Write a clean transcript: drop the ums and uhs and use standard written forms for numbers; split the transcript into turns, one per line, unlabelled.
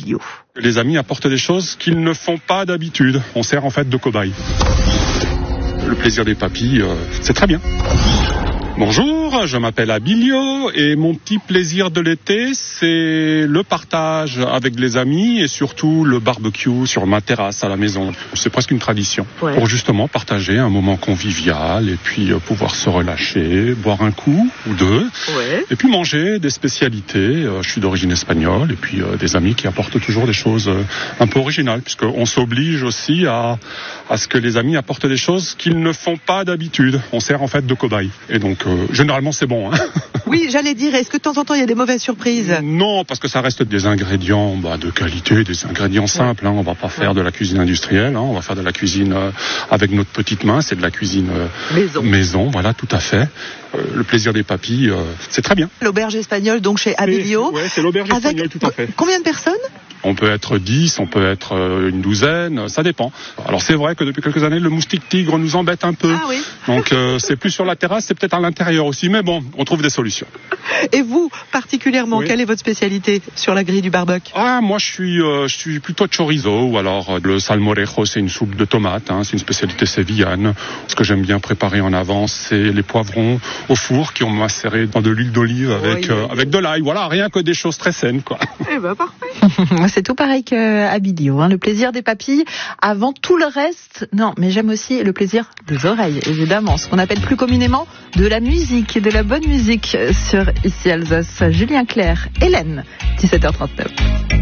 Abilio.
Les amis apportent des choses qu'ils ne font pas d'habitude. On sert en fait de cobaye. Le plaisir des papilles, c'est très bien. Bonjour, je m'appelle Abilio et mon petit plaisir de l'été, c'est le partage avec les amis et surtout le barbecue sur ma terrasse à la maison. C'est presque une tradition pour justement partager un moment convivial et puis pouvoir se relâcher, boire un coup ou deux et puis manger des spécialités. Je suis d'origine espagnole et puis des amis qui apportent toujours des choses un peu originales puisqu'on s'oblige aussi à ce que les amis apportent des choses qu'ils ne font pas d'habitude. On sert en fait de cobaye et donc généralement c'est bon.
Oui, j'allais dire, est-ce que de temps en temps il y a des mauvaises surprises ?
Non, parce que ça reste des ingrédients de qualité, des ingrédients simples. On va pas faire de la cuisine industrielle, on va faire de la cuisine avec notre petite main, c'est de la cuisine maison, voilà, tout à fait. Le plaisir des papilles, c'est très bien.
L'auberge espagnole donc chez Abilio.
Oui, c'est l'auberge espagnole, tout à fait.
Combien de personnes ?
On peut être 10, on peut être une douzaine, ça dépend. Alors c'est vrai que depuis quelques années, le moustique tigre nous embête un peu.
Ah oui.
Donc c'est plus sur la terrasse, c'est peut-être à l'intérieur aussi, mais bon, on trouve des solutions.
Et vous, particulièrement, quelle est votre spécialité sur la grille du barbecue ?
Moi je suis plutôt chorizo, ou alors le salmorejo, c'est une soupe de tomates, c'est une spécialité sévillane. Ce que j'aime bien préparer en avance, c'est les poivrons au four qui ont macéré dans de l'huile d'olive avec de l'ail. Voilà, rien que des choses très saines, quoi.
Eh ben parfait. C'est tout pareil qu'Abilio, le plaisir des papilles avant tout le reste. Non, mais j'aime aussi le plaisir des oreilles, évidemment. Ce qu'on appelle plus communément de la musique, de la bonne musique sur Ici Alsace. Julien Clerc, Hélène, 17h39.